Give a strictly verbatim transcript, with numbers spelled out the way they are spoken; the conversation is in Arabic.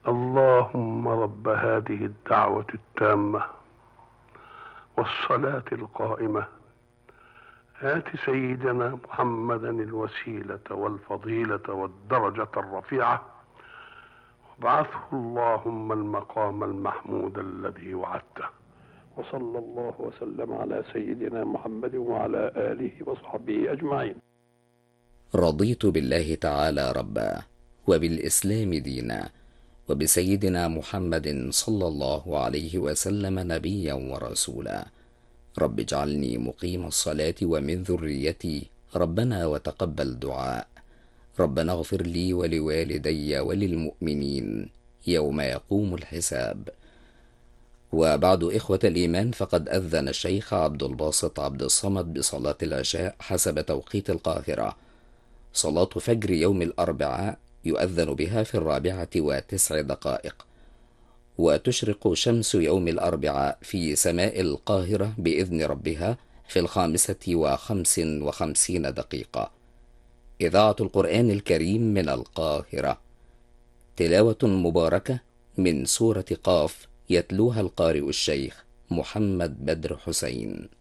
اللهم رب هذه الدعوة التامة والصلاة القائمة آت سيدنا محمدا الوسيلة والفضيلة والدرجة الرفيعة وابعثه اللهم المقام المحمود الذي وعدته. وصلى الله وسلم على سيدنا محمد وعلى آله وصحبه أجمعين. رضيت بالله تعالى ربا وبالإسلام دينا وبسيدنا محمد صلى الله عليه وسلم نبيا ورسولا. رب اجعلني مقيم الصلاة ومن ذريتي ربنا وتقبل دعاء. ربنا اغفر لي ولوالدي وللمؤمنين يوم يقوم الحساب. وبعد إخوة الإيمان، فقد أذن الشيخ عبد الباسط عبد الصمد بصلاة العشاء حسب توقيت القاهرة، صلاة فجر يوم الأربعاء يؤذن بها في الرابعة وتسع دقائق، وتشرق شمس يوم الأربعاء في سماء القاهرة بإذن ربها في الخامسة وخمس وخمسين دقيقة. إذاعة القرآن الكريم من القاهرة، تلاوة مباركة من سورة قاف يتلوها القارئ الشيخ محمد بدر حسين.